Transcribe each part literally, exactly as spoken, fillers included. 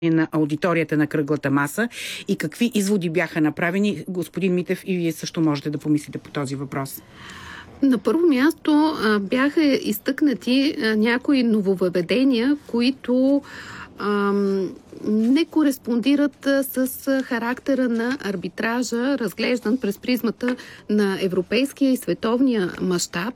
на аудиторията на кръглата маса и какви изводи бяха направени. Господин Митев, и вие също можете да помислите по този въпрос. На първо място бяха изтъкнати някои нововъведения, които ам, не кореспондират с характера на арбитража, разглеждан през призмата на европейския и световния мащаб.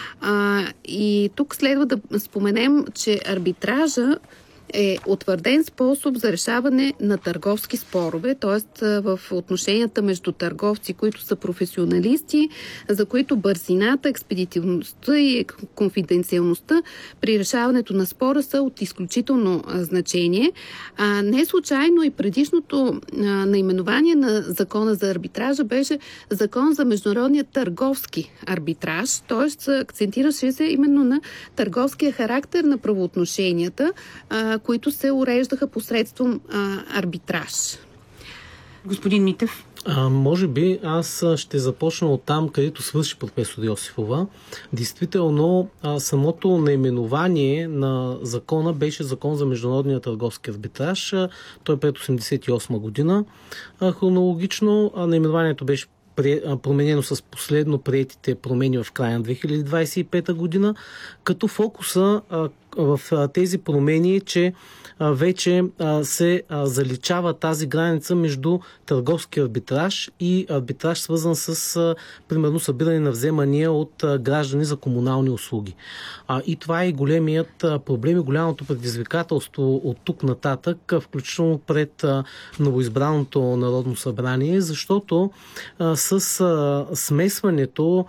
И тук следва да споменем, че арбитража е утвърден способ за решаване на търговски спорове, т.е. в отношенията между търговци, които са професионалисти, за които бързината, експедитивността и конфиденциалността при решаването на спора са от изключително значение. А не случайно и предишното наименование на закона за арбитража беше Закон за международния търговски арбитраж, т.е. акцентираше се именно на търговския характер на правоотношенията, които се уреждаха посредством а, арбитраж. Господин Митев? А, може би аз ще започна от там, където свърши професор Йосифова. Действително, а, самото наименование на закона беше Закон за международния търговски арбитраж. А, той е пред осемдесет и осма година. А, хронологично а, наименованието беше променено с последно приетите промени в края на две хиляди двадесет и пета година, като фокуса а, в а, тези промени е, че а, вече а, се а, заличава тази граница между търговски арбитраж и арбитраж, свързан с а, примерно събиране на вземания от а, граждани за комунални услуги. А, и това е големият а, проблем и голямото предизвикателство от тук нататък, а, включително пред а, новоизбраното Народно събрание, защото а, с а, смесването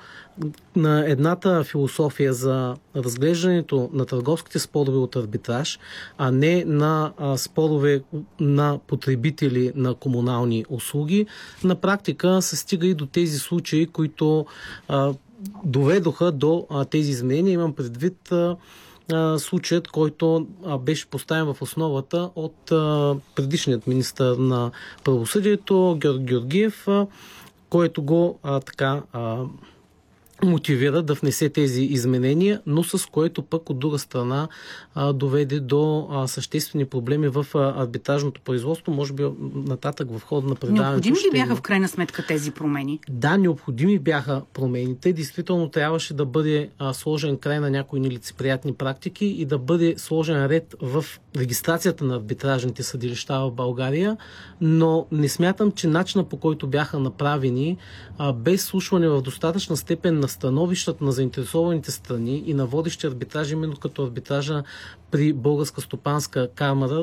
на едната философия за разглеждането на търговските спорове от арбитраж, а не на а, спорове на потребители на комунални услуги, на практика се стига и до тези случаи, които а, доведоха до а, тези изменения. Имам предвид а, а, случаят, който а, беше поставен в основата от а, предишният министър на правосъдието Георг Георгиев, а, който го а, така а, мотивира да внесе тези изменения, но с което пък от друга страна а, доведе до а, съществени проблеми в а, арбитражното производство. Може би нататък в хода на предаването. Необходими ли бяха в крайна сметка тези промени? Да, необходими бяха промените. Действително трябваше да бъде а, сложен край на някои нелицеприятни практики и да бъде сложен ред в регистрацията на арбитражните съдилища в България, но не смятам, че начинът, по който бяха направени, а, без слушване в достатъчна степен на становищата на заинтересованите страни и на водещи арбитражи, именно като арбитража при Българска стопанска камара,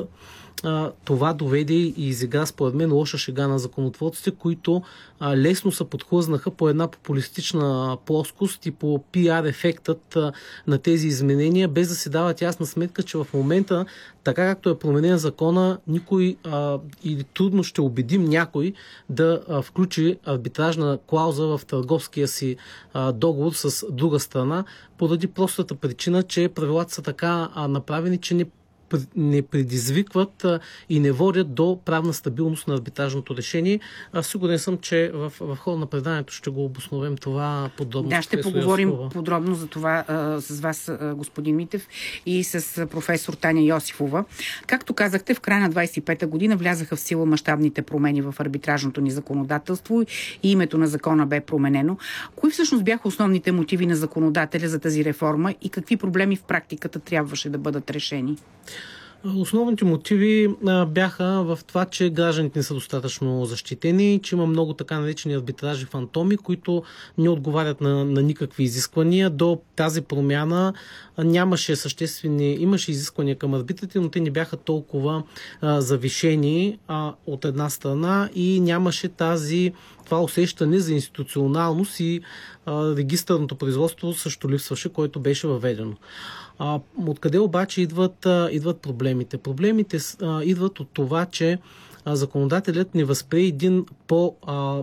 това доведе и изигра според мен лоша шега на законотворците, които лесно се подхлъзнаха по една популистична плоскост и по пиар ефектът на тези изменения, без да си дават ясна сметка, че в момента, така както е променен закона, никой а, или трудно ще убедим някой да а, включи арбитражна клауза в търговския си а, договор с друга страна, поради простата причина, че правилата са така а, направени, че не не предизвикват а, и не водят до правна стабилност на арбитражното решение. А, сигурен съм, че в, в хода на преданието ще го обосновем това подробно. Да, ще поговорим Йосифова. подробно за това а, с вас, а, господин Митев, и с а, професор Таня Йосифова. Както казахте, в края на двадесет и пета година влязаха в сила мащабните промени в арбитражното ни законодателство и името на закона бе променено. Кои всъщност бяха основните мотиви на законодателя за тази реформа и какви проблеми в практиката трябваше да бъдат решени? Основните мотиви а, бяха в това, че гражданите не са достатъчно защитени, че има много така наречени арбитражи фантоми, които не отговарят на, на никакви изисквания. До тази промяна а, нямаше съществени, имаше изисквания към арбитрите, но те не бяха толкова а, завишени а, от една страна и нямаше тази това усещане за институционалност и а, регистърното производство също липсваше, което беше въведено. А, откъде обаче идват, а, идват проблемите? Проблемите а, идват от това, че а, законодателят не възприе един по, а,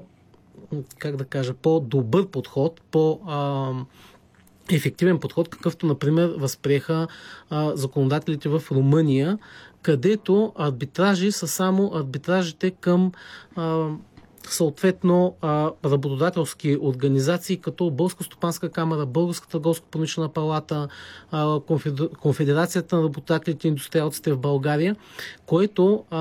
как да кажа, по-добър подход, по а, ефективен подход, какъвто, например, възприеха а, законодателите в Румъния, където арбитражи са само арбитражите към а, съответно работодателски организации, като Българска стопанска камара, Българска търговско-промишлена палата, Конфедерацията на работодателите и индустриалците в България, което